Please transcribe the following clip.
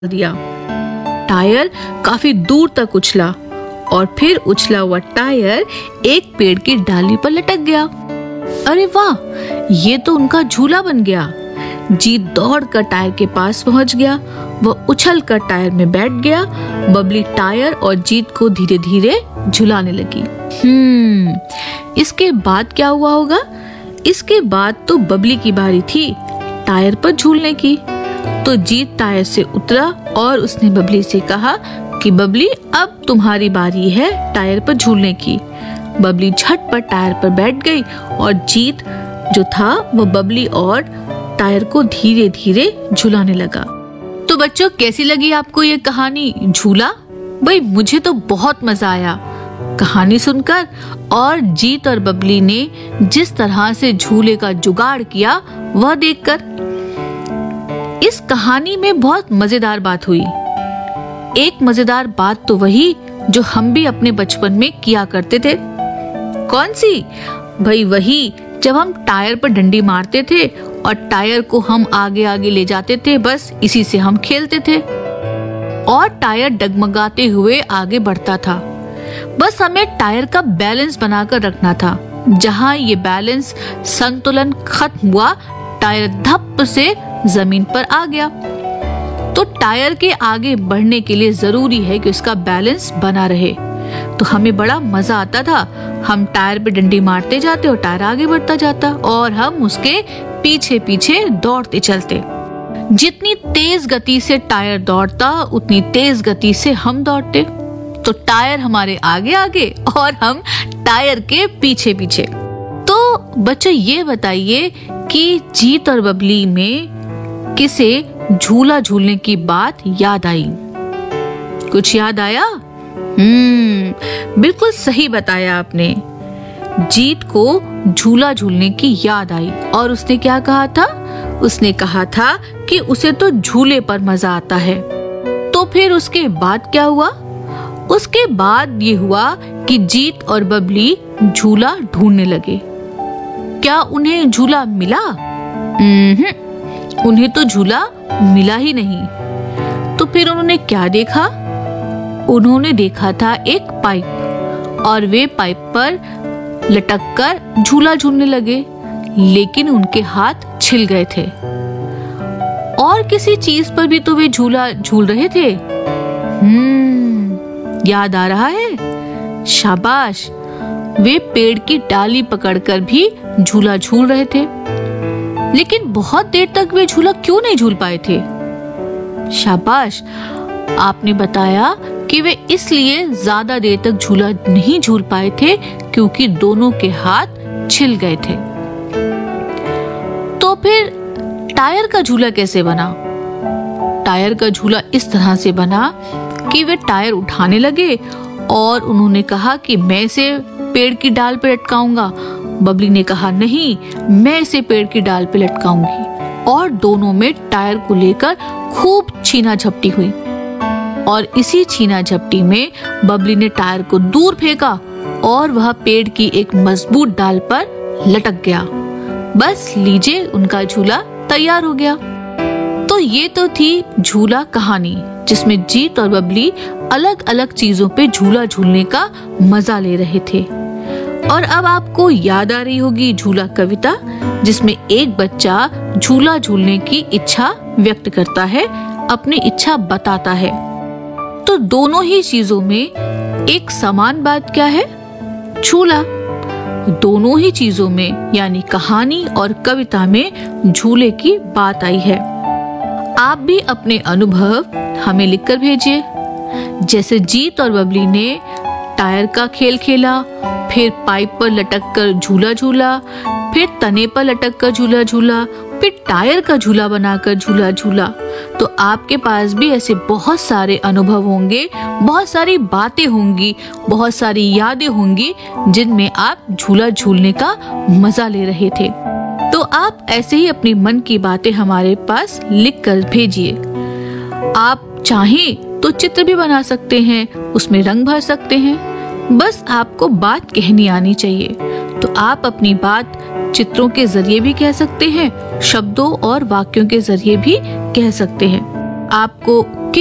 दिया। टायर काफी दूर तक उछला और फिर उछला हुआ टायर एक पेड़ की डाली पर लटक गया। अरे वाह, ये तो उनका झूला बन गया। जीत दौड़कर टायर के पास पहुंच गया। वह उछलकर टायर में बैठ गया। बबली टायर और जीत को धीरे धीरे झुलाने लगी। इसके बाद क्या हुआ होगा? इसके बाद तो बबली की बारी थी टायर पर झूलने की। तो जीत टायर से उतरा और उसने बबली से कहा कि बबली, अब तुम्हारी बारी है टायर पर झूलने की। बबली झटपट टायर पर बैठ गई और जीत जो था वो बबली और टायर को धीरे धीरे झुलाने लगा। तो बच्चों, कैसी लगी आपको ये कहानी झूला? भाई मुझे तो बहुत मजा आया कहानी सुनकर, और जीत और बबली ने जिस तरह से झूले का जुगाड़ किया वह देखकर। इस कहानी में बहुत मजेदार बात हुई। एक मजेदार बात तो वही जो हम भी अपने बचपन में किया करते थे। कौन सी? भाई वही जब हम टायर पर डंडी मारते थे और टायर को हम आगे आगे ले जाते थे। बस इसी से हम खेलते थे और टायर डगमगाते हुए आगे बढ़ता था। बस हमें टायर का बैलेंस बनाकर रखना था। जहां ये बैलेंस संतुलन खत्म हुआ, टायर धप से जमीन पर आ गया। तो टायर के आगे बढ़ने के लिए जरूरी है कि उसका बैलेंस बना रहे। तो हमें बड़ा मजा आता था। हम टायर पे डंडी मारते जाते और टायर आगे बढ़ता जाता और हम उसके पीछे पीछे दौड़ते चलते। जितनी तेज गति से टायर दौड़ता उतनी तेज गति से हम दौड़ते। तो टायर हमारे आगे आगे और हम टायर के पीछे पीछे। तो बच्चों, ये बताइए कि जीत और बबली में किसे झूला झूलने की बात याद आई? कुछ याद आया? बिल्कुल सही बताया आपने। जीत को झूला झूलने की याद आई और उसने क्या कहा था? उसने कहा था कि उसे तो झूले पर मजा आता है। तो फिर उसके बाद क्या हुआ? उसके बाद ये हुआ कि जीत और बबली झूला ढूंढने लगे। क्या उन्हें झूला मिला? उन्हें तो झूला मिला ही नहीं। तो फिर उन्होंने क्या देखा? उन्होंने देखा था एक पाइप और वे पाइप पर लटककर झूला झूलने लगे, लेकिन उनके हाथ छिल गए थे। और किसी चीज पर भी तो वे झूला झूल रहे थे। याद आ रहा है? शाबाश, वे पेड़ की डाली पकड़कर भी झूला झूल रहे थे। लेकिन बहुत देर तक वे झूला क्यों नहीं झूल पाए थे? शाबाश, आपने बताया कि वे इसलिए ज्यादा देर तक झूला नहीं झूल पाए थे क्योंकि दोनों के हाथ छिल गए थे। तो फिर टायर का झूला कैसे बना? टायर का झूला इस तरह से बना कि वे टायर उठाने लगे और उन्होंने कहा कि मैं इसे पेड़ की डाल पे लटकाऊंगा। बबली ने कहा नहीं, मैं इसे पेड़ की डाल पे लटकाऊंगी। और दोनों में टायर को लेकर खूब छीना झपटी हुई और इसी छीना झपटी में बबली ने टायर को दूर फेंका और वह पेड़ की एक मजबूत डाल पर लटक गया। बस लीजिए, उनका झूला तैयार हो गया। तो ये तो थी झूला कहानी, जिसमें जीत और बबली अलग अलग चीजों पे झूला झूलने का मजा ले रहे थे। और अब आपको याद आ रही होगी झूला कविता, जिसमें एक बच्चा झूला झूलने की इच्छा व्यक्त करता है, अपनी इच्छा बताता है। तो दोनों ही चीजों में एक समान बात क्या है? झूला। दोनों ही चीजों में यानी कहानी और कविता में झूले की बात आई है। आप भी अपने अनुभव हमें लिखकर भेजिए। जैसे जीत और बबली ने टायर का खेल खेला, फिर पाइप पर लटककर झूला झूला, फिर तने पर लटककर झूला झूला, फिर टायर का झूला बनाकर झूला झूला। तो आपके पास भी ऐसे बहुत सारे अनुभव होंगे, बहुत सारी बातें होंगी, बहुत सारी यादें होंगी जिनमें आप झूला झूलने का मजा ले रहे थे। तो आप ऐसे ही अपनी मन की बातें हमारे पास लिख कर भेजिए। आप चाहें तो चित्र भी बना सकते हैं, उसमें रंग भर सकते हैं। बस आपको बात कहनी आनी चाहिए। तो आप अपनी बात चित्रों के जरिए भी कह सकते हैं, शब्दों और वाक्यों के जरिए भी कह सकते हैं। आपको